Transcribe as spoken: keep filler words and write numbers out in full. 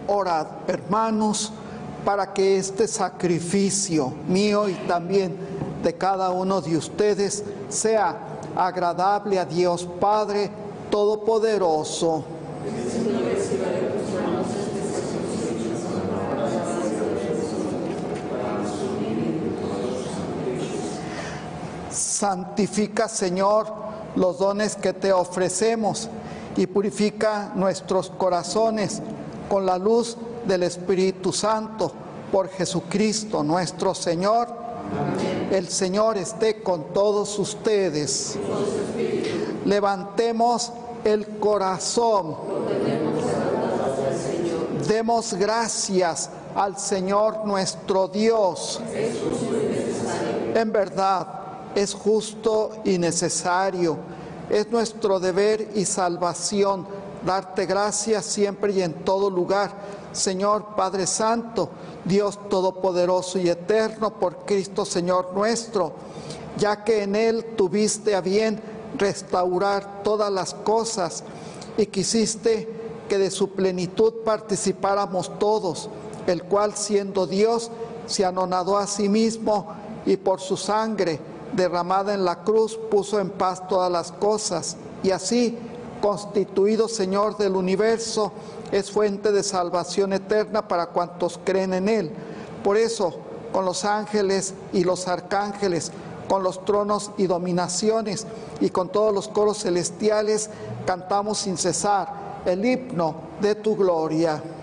Orad, hermanos, para que este sacrificio mío y también de cada uno de ustedes sea agradable a Dios Padre Todopoderoso. Santifica, Señor, los dones que te ofrecemos y purifica nuestros corazones con la luz del Espíritu Santo, por Jesucristo nuestro Señor. Amén. El Señor esté con todos ustedes. Levantemos el corazón. Demos gracias al Señor nuestro Dios. En verdad, es justo y necesario. Es nuestro deber y salvación darte gracias siempre y en todo lugar, Señor Padre Santo, Dios Todopoderoso y Eterno, por Cristo Señor nuestro, ya que en Él tuviste a bien restaurar todas las cosas y quisiste que de su plenitud participáramos todos, el cual, siendo Dios, se anonadó a sí mismo y por su sangre derramada en la cruz puso en paz todas las cosas, y así, constituido Señor del universo, es fuente de salvación eterna para cuantos creen en Él. Por eso, con los ángeles y los arcángeles, con los tronos y dominaciones, y con todos los coros celestiales, cantamos sin cesar el himno de tu gloria.